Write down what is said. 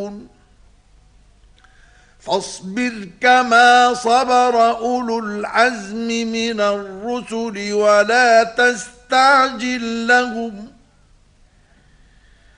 يعملون فاصبر كما صبر أولو العزم من الرسل ولا تستعجل لهم